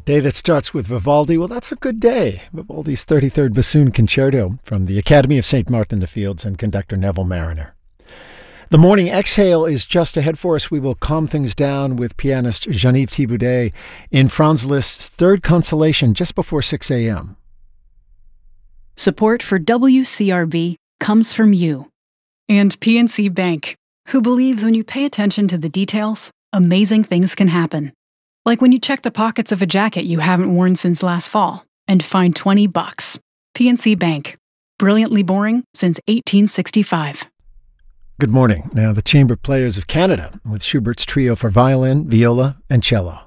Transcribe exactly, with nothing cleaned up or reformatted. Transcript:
Day that starts with Vivaldi. Well, that's a good day. Vivaldi's thirty-third Bassoon Concerto from the Academy of Saint Martin the Fields and conductor Neville Marriner. The morning exhale is just ahead for us. We will calm things down with pianist Jean-Yves Thibaudet in Franz Liszt's Third Consolation just before six a.m. Support for W C R B comes from you and P N C Bank, who believes when you pay attention to the details, amazing things can happen. Like when you check the pockets of a jacket you haven't worn since last fall and find twenty bucks. P N C Bank. Brilliantly boring since eighteen sixty-five. Good morning. Now the Chamber Players of Canada with Schubert's Trio for violin, viola, and cello.